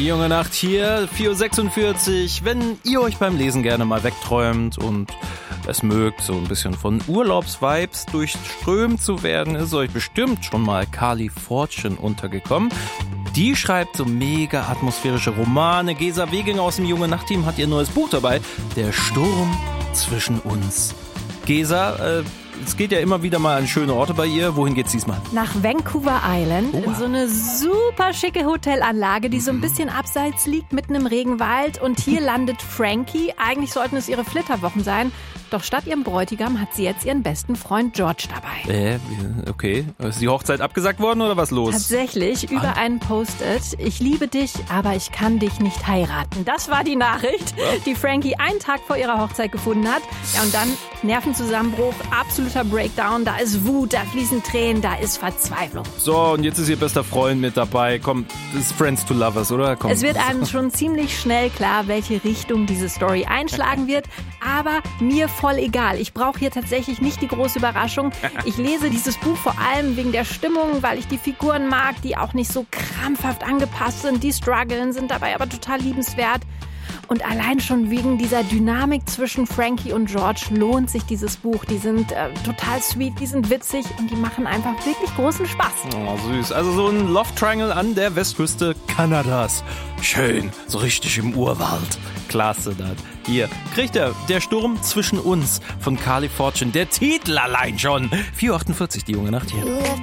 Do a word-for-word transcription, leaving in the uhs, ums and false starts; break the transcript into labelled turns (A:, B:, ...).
A: Die junge Nacht hier, vier Uhr sechsundvierzig. Wenn ihr euch beim Lesen gerne mal wegträumt und es mögt, so ein bisschen von Urlaubsvibes durchströmt zu werden, ist euch bestimmt schon mal Carly Fortune untergekommen. Die schreibt so mega atmosphärische Romane. Gesa Weginger aus dem Junge Nacht-Team hat ihr neues Buch dabei. Der Sturm zwischen uns. Gesa, äh, es geht ja immer wieder mal an schöne Orte bei ihr. Wohin geht's diesmal?
B: Nach Vancouver Island,
A: Oha.
B: in so eine super schicke Hotelanlage, die so ein bisschen abseits liegt, mitten im Regenwald. Und hier landet Frankie. Eigentlich sollten es ihre Flitterwochen sein. Doch statt ihrem Bräutigam hat sie jetzt ihren besten Freund George dabei.
A: Äh, okay. Ist die Hochzeit abgesagt worden oder was los?
B: Tatsächlich, über ah. einen Post-it. Ich liebe dich, aber ich kann dich nicht heiraten. Das war die Nachricht, die Frankie einen Tag vor ihrer Hochzeit gefunden hat. Ja, und dann Nervenzusammenbruch, absoluter Breakdown. Da ist Wut, da fließen Tränen, da ist Verzweiflung.
A: So, und jetzt ist ihr bester Freund mit dabei. Komm, das ist Friends to Lovers, oder? Komm.
B: Es wird einem schon ziemlich schnell klar, welche Richtung diese Story einschlagen wird. Aber mir voll egal. Ich brauche hier tatsächlich nicht die große Überraschung. Ich lese dieses Buch vor allem wegen der Stimmung, weil ich die Figuren mag, die auch nicht so krampfhaft angepasst sind. Die strugglen, sind dabei aber total liebenswert. Und allein schon wegen dieser Dynamik zwischen Frankie und George lohnt sich dieses Buch. Die sind äh, total sweet, die sind witzig und die machen einfach wirklich großen Spaß.
A: Oh, süß. Also so ein Love Triangle an der Westküste Kanadas. Schön, so richtig im Urwald. Klasse, das. Hier kriegt er Der Sturm zwischen uns von Carly Fortune. Der Titel allein schon. vier Uhr achtundvierzig, die junge Nacht hier.